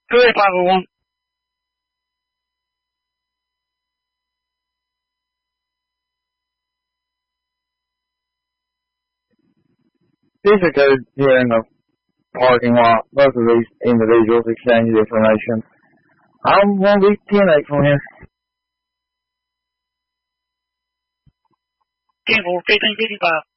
Go ahead, 501. This occurred here in the parking lot. Both of these individuals exchanged information. I'm going to be 10-8 from here. 10-4, 1555.